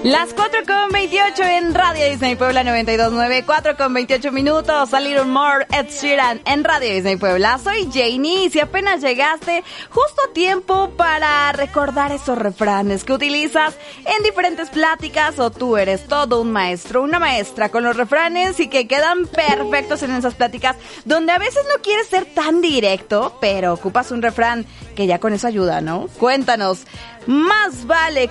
Las 4:28 en Radio Disney Puebla 92.9, 4:28 minutos, A Little More, Ed Sheeran en Radio Disney Puebla. Soy Janie y si apenas llegaste, justo a tiempo para recordar esos refranes que utilizas en diferentes pláticas o tú eres todo un maestro, una maestra con los refranes y que quedan perfectos en esas pláticas donde a veces no quieres ser tan directo, pero ocupas un refrán que ya con eso ayuda, ¿no? Cuéntanos, más vale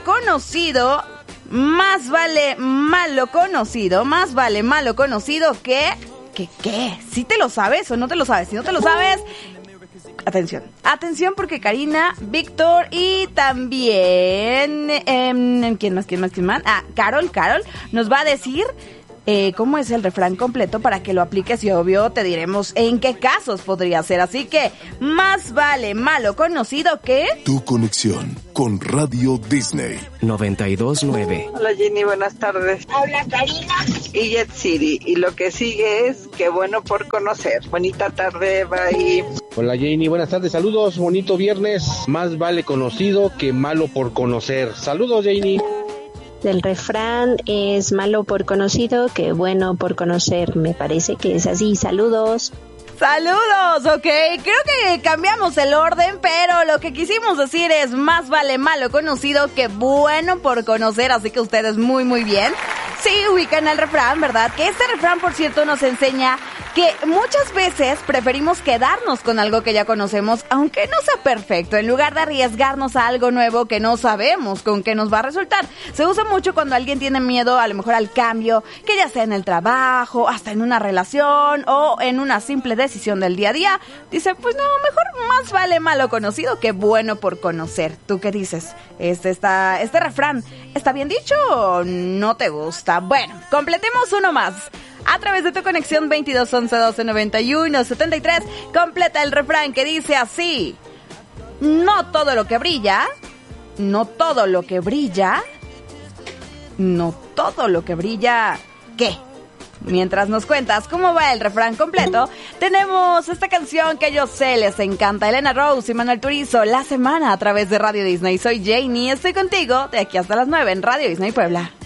malo conocido que ¿qué? ¿Sí te lo sabes o no te lo sabes? Si no te lo sabes, atención porque Karina, Víctor y también ¿quién más? Carol nos va a decir cómo es el refrán completo para que lo apliques y obvio te diremos en qué casos podría ser. Así que más vale malo conocido que... Tu conexión con Radio Disney 92.9. Hola Jenny, buenas tardes. Hola Karina. Y Jet City. Y lo que sigue es que bueno por conocer. Bonita tarde, bye. Hola Jenny, buenas tardes, saludos, bonito viernes. Más vale conocido que malo por conocer. Saludos Jenny. El refrán es malo por conocido que bueno por conocer. Me parece que es así. Saludos. Saludos, ok. Creo que cambiamos el orden, pero lo que quisimos decir es más vale malo conocido que bueno por conocer. Así que ustedes muy bien. Sí, ubican el refrán, ¿verdad? Que este refrán, por cierto, nos enseña que muchas veces preferimos quedarnos con algo que ya conocemos, aunque no sea perfecto, en lugar de arriesgarnos a algo nuevo que no sabemos con qué nos va a resultar. Se usa mucho cuando alguien tiene miedo, a lo mejor al cambio, que ya sea en el trabajo, hasta en una relación o en una simple decisión del día a día. Dice, pues no, mejor más vale malo conocido que bueno por conocer. ¿Tú qué dices? Este refrán, ¿está bien dicho o no te gusta? Bueno, completemos uno más. A través de tu conexión 22 11 12 91 73, completa el refrán que dice así: no todo lo que brilla, ¿qué? Mientras nos cuentas cómo va el refrán completo, tenemos esta canción que yo sé les encanta. Elena Rose y Manuel Turizo, La Semana, a través de Radio Disney. Soy Janie, estoy contigo de aquí hasta las 9 en Radio Disney Puebla.